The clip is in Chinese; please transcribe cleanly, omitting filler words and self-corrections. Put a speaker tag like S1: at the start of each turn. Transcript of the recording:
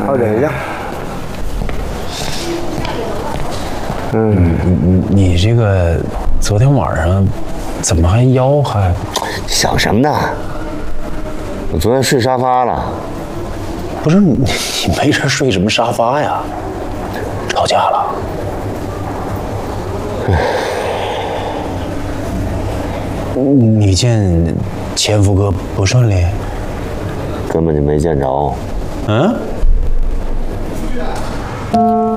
S1: 好，忍一下。
S2: 你这个昨天晚上怎么还腰还？
S1: 想什么呢？我昨天睡沙发了。
S2: 不是你没事睡什么沙发呀？吵架了？你见前夫哥不顺利？
S1: 根本就没见着。
S2: 嗯？